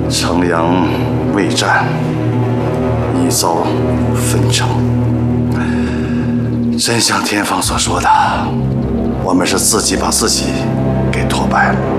城阳未战，已遭焚城。真像天方所说的，我们是自己把自己给拖败了。